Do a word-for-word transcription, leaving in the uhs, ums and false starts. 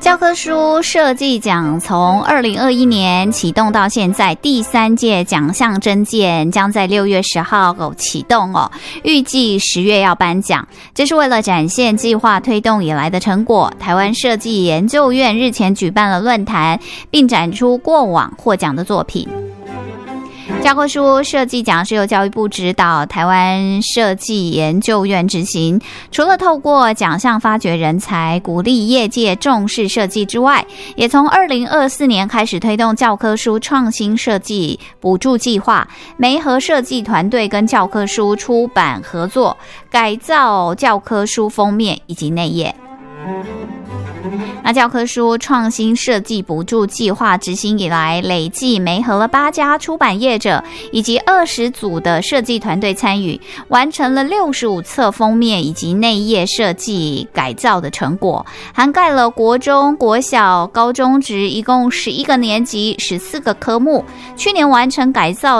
教科书设计奖从二零二一年启动到现在，第三届奖项征件将在六月十号启动哦，预计十月要颁奖。这是为了展现计划推动以来的成果。台湾设计研究院日前举办了论坛，并展出过往获奖的作品。教科书设计奖是由教育部指导，台湾设计研究院执行。除了透过奖项发掘人才，鼓励业界重视设计之外，也从二零二四年开始推动教科书创新设计补助计划，媒合设计团队跟教科书出版合作，改造教科书封面以及内页。那教科书创新设计补助计划执行以来，累计媒合了八家出版业者以及二十组的设计团队参与，完成了六十五册封面以及内页设计改造的成果，涵盖了国中、国小、高中职，一共十一个年级、十四个科目。去年完成改造